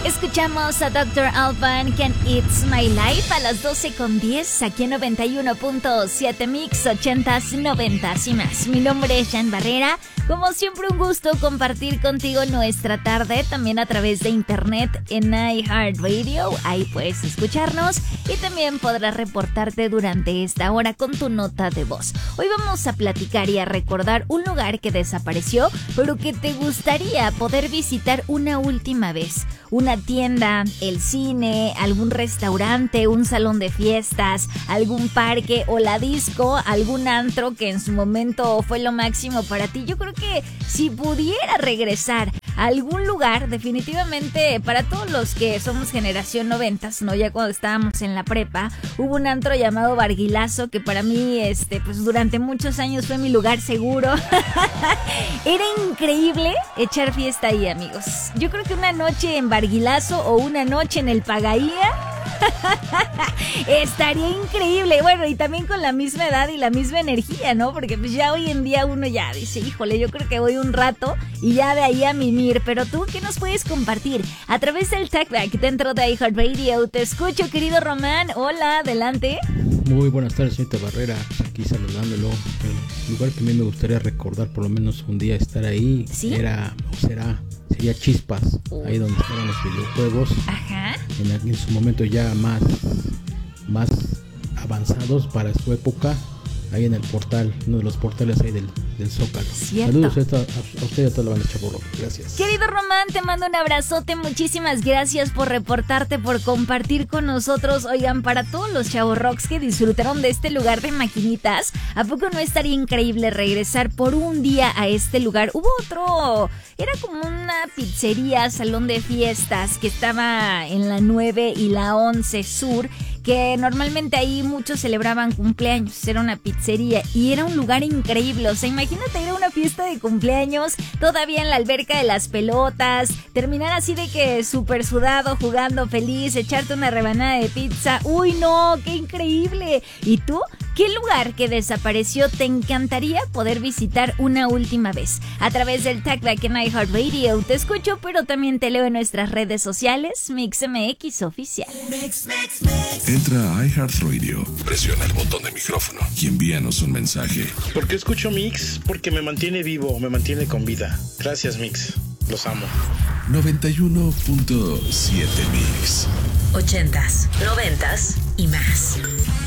Escuchamos a Dr. Alban, Can It's My Life a las 12:10 aquí en 91.7 Mix 80s, 90s y más. Mi nombre es Jan Barrera. Como siempre, un gusto compartir contigo nuestra tarde, también a través de internet en iHeartRadio. Ahí puedes escucharnos y también podrás reportarte durante esta hora con tu nota de voz. Hoy vamos a platicar y a recordar un lugar que desapareció, pero que te gustaría poder visitar una última vez. Una tienda, el cine, algún restaurante, un salón de fiestas, algún parque o la disco, algún antro que en su momento fue lo máximo para ti. Yo creo que si pudiera regresar a algún lugar, definitivamente para todos los que somos generación 90s, ¿no? Ya cuando estábamos en la prepa, hubo un antro llamado Barguilazo que para mí, pues durante muchos años fue mi lugar seguro. Era increíble echar fiesta ahí, amigos. Yo creo que una noche en Barguilazo o una noche en el Pagaía estaría increíble. Bueno, y también con la misma edad y la misma energía, ¿no? Porque pues ya hoy en día uno ya dice, híjole, yo creo que voy un rato y ya de ahí a mimir. Pero tú, ¿qué nos puedes compartir? A través del Talkback dentro de iHeartRadio. Te escucho, querido Román. Hola, adelante. Muy buenas tardes, señorita Barrera. Aquí saludándolo. El lugar que a mí me gustaría recordar por lo menos un día estar ahí, ¿sí? Sería Chispas, ahí donde estaban los videojuegos. Ajá. En su momento ya más avanzados para su época, ahí en el portal, uno de los portales ahí del Zócalo. Cierto. Saludos a usted y a toda la banda Chavorro. Gracias. Querido Román, te mando un abrazote. Muchísimas gracias por reportarte, por compartir con nosotros. Oigan, para todos los chavorrocks que disfrutaron de este lugar de maquinitas, ¿a poco no estaría increíble regresar por un día a este lugar? Hubo otro, era como una pizzería, salón de fiestas que estaba en la 9 y la 11 Sur, que normalmente ahí muchos celebraban cumpleaños. Era una pizzería y era un lugar increíble. O sea, imagínate ir a una fiesta de cumpleaños todavía en la alberca de las pelotas, terminar así de que súper sudado, jugando feliz, echarte una rebanada de pizza. ¡Uy, no! ¡Qué increíble! ¿Y tú? ¿Qué lugar que desapareció te encantaría poder visitar una última vez? A través del Talkback en iHeartRadio te escucho, pero también te leo en nuestras redes sociales, MixMX Oficial. Entra a iHeartRadio, presiona el botón de micrófono y envíanos un mensaje. ¿Por qué escucho Mix? Porque me mantiene vivo, me mantiene con vida. Gracias, Mix. Los amo. 91.7 Mix. 80s, 90s y más.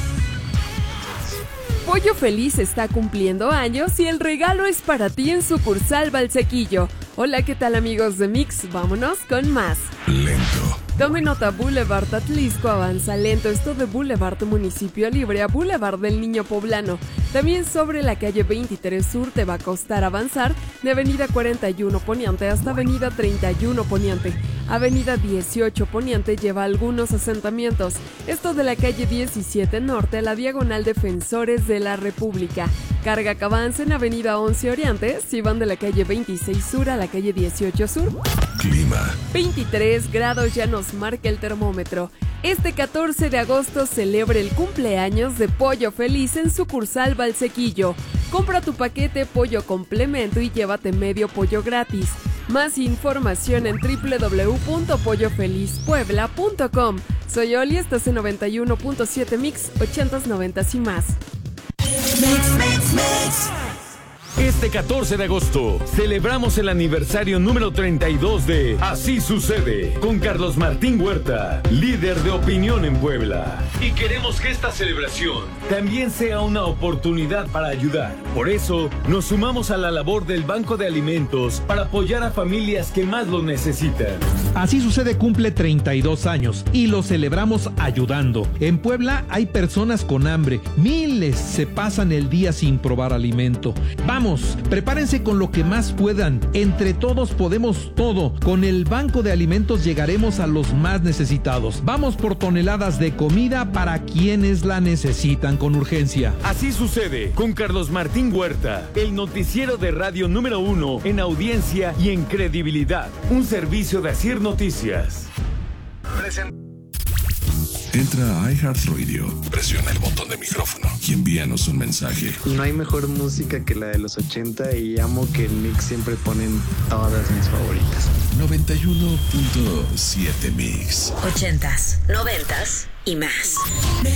Pollo Feliz está cumpliendo años y el regalo es para ti en sucursal Valsequillo. Hola, ¿qué tal, amigos de Mix? Vámonos con más. Lento. Tome nota, Boulevard Atlisco avanza lento. Esto de Boulevard Municipio Libre a Boulevard del Niño Poblano. También sobre la calle 23 Sur te va a costar avanzar de Avenida 41 Poniente hasta Avenida 31 Poniente. Avenida 18 Poniente lleva algunos asentamientos. Esto de la calle 17 Norte a la diagonal Defensores de la República. Carga que avance en Avenida 11 Oriente si van de la calle 26 Sur a la calle 18 Sur. Clima. 23 grados ya nos marca el termómetro. Este 14 de agosto celebra el cumpleaños de Pollo Feliz en sucursal Valsequillo. Compra tu paquete pollo complemento y llévate medio pollo gratis. Más información en www.pollofelizpuebla.com. Soy Oli, estás en 91.7 Mix, 80s, 90s y más. Este 14 de agosto celebramos el aniversario número 32 de Así Sucede con Carlos Martín Huerta, líder de opinión en Puebla. Y queremos que esta celebración también sea una oportunidad para ayudar. Por eso nos sumamos a la labor del Banco de Alimentos para apoyar a familias que más lo necesitan. Así Sucede cumple 32 años y lo celebramos ayudando. En Puebla hay personas con hambre, miles se pasan el día sin probar alimento. Vamos, prepárense con lo que más puedan. Entre todos podemos todo. Con el Banco de Alimentos llegaremos a los más necesitados. Vamos por toneladas de comida para quienes la necesitan con urgencia. Así Sucede con Carlos Martín Huerta, el noticiero de radio número 1 en audiencia y en credibilidad. Un servicio de Asir Noticias. Entra a iHeartRadio, presiona el botón de micrófono y envíanos un mensaje. No hay mejor música que la de los 80 y amo que en Mix siempre ponen todas mis favoritas. 91.7 Mix. 80s, 90s y más.